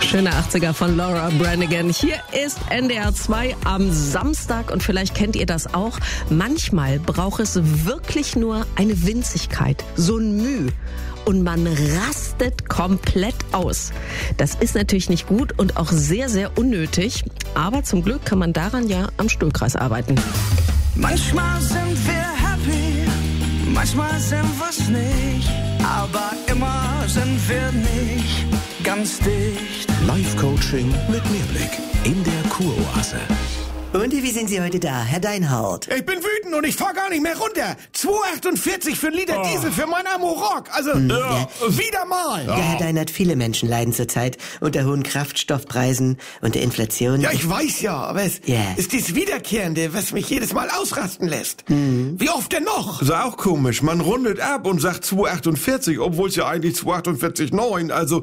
Schöne 80er von Laura Branigan. Hier ist NDR 2 am Samstag und vielleicht kennt ihr das auch. Manchmal braucht es wirklich nur eine Winzigkeit, so ein Müh. Und man rastet komplett aus. Das ist natürlich nicht gut und auch sehr, sehr unnötig. Aber zum Glück kann man daran ja am Stuhlkreis arbeiten. Manchmal sind wir happy, manchmal sind wir's nicht. Aber immer sind wir nicht ganz dicht. Live-Coaching mit Mehrblick in der Kuroase. Und wie sind Sie heute da, Herr Deinhardt? Ich bin wütend und ich fahr gar nicht mehr runter. 2,48 für einen Liter Diesel für mein Amarok. Also, wieder mal. Ja, Herr Deinhardt, viele Menschen leiden zurzeit unter hohen Kraftstoffpreisen und der Inflation. Ja, ich weiß ja, aber es ist dies Wiederkehrende, was mich jedes Mal ausrasten lässt. Wie oft denn noch? Ist auch komisch. Man rundet ab und sagt 2,48, obwohl es ja eigentlich 2,48,9, also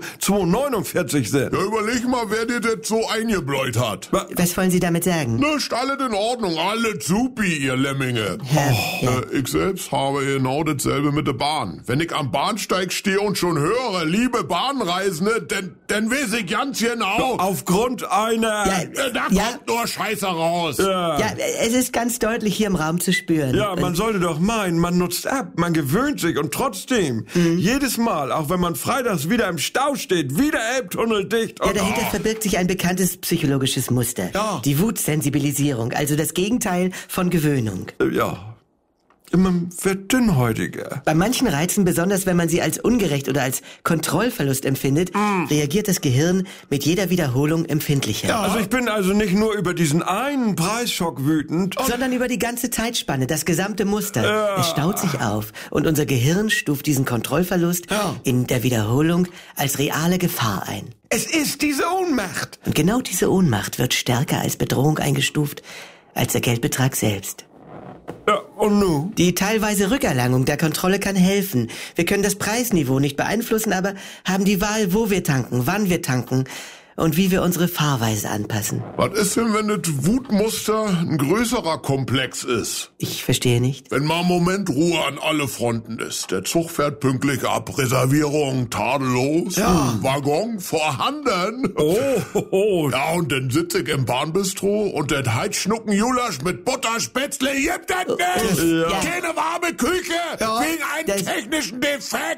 2,49 sind. Ja, überleg mal, wer dir das so eingebläut hat. Was wollen Sie damit sagen? Nicht alles in Ordnung, alles supi, ihr Lemminge. Ja. Ich selbst habe genau dasselbe mit der Bahn. Wenn ich am Bahnsteig stehe und schon höre, liebe Bahnreisende, dann weiß ich ganz genau. Aufgrund einer... Da kommt nur Scheiße raus. Ja, es ist ganz deutlich hier im Raum zu spüren. Ja, man sollte doch meinen, man nutzt ab, man gewöhnt sich und trotzdem, jedes Mal, auch wenn man freitags wieder im Stau steht, wieder Elbtunnel dicht und... Ja, dahinter verbirgt sich ein bekanntes psychologisches Muster. Ja. Die Wutsensibilisierung, also das Gegenteil von Gewöhnung. Ja, man wird dünnhäutiger. Bei manchen Reizen, besonders wenn man sie als ungerecht oder als Kontrollverlust empfindet, reagiert das Gehirn mit jeder Wiederholung empfindlicher. Ja. Also ich bin also nicht nur über diesen einen Preisschock wütend. Sondern über die ganze Zeitspanne, das gesamte Muster. Es staut sich auf und unser Gehirn stuft diesen Kontrollverlust in der Wiederholung als reale Gefahr ein. Es ist diese Ohnmacht. Und genau diese Ohnmacht wird stärker als Bedrohung eingestuft, als der Geldbetrag selbst. Ja, und nun? Die teilweise Rückerlangung der Kontrolle kann helfen. Wir können das Preisniveau nicht beeinflussen, aber haben die Wahl, wo wir tanken, wann wir tanken und wie wir unsere Fahrweise anpassen. Was ist denn, wenn das Wutmuster ein größerer Komplex ist? Ich verstehe nicht. Wenn mal im Moment Ruhe an alle Fronten ist. Der Zug fährt pünktlich ab, Reservierung tadellos, Waggon vorhanden. Oh. Ja, und dann sitze ich im Bahnbistro und das Heizschnucken Julasch mit Butterspätzle gibt das nicht. Keine warme Küche wegen einem technischen Defekt.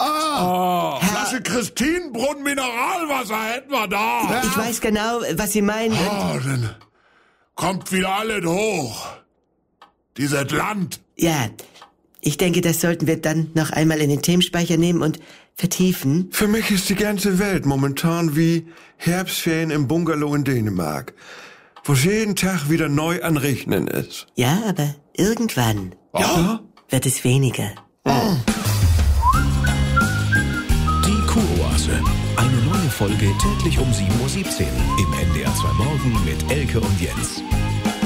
Flasche Christinenbrunn Mineralwasser hätten wir da. Ich weiß genau, was Sie meinen. Dann kommt wieder alles hoch. Dieses Land. Ja, ich denke, das sollten wir dann noch einmal in den Themenspeicher nehmen und vertiefen. Für mich ist die ganze Welt momentan wie Herbstferien im Bungalow in Dänemark, wo es jeden Tag wieder neu an Regnen ist. Ja, aber irgendwann wird es weniger. Die Kuroase. Eine neue Folge täglich um 7:17 Uhr im NDR 2 Morgen mit Elke und Jens.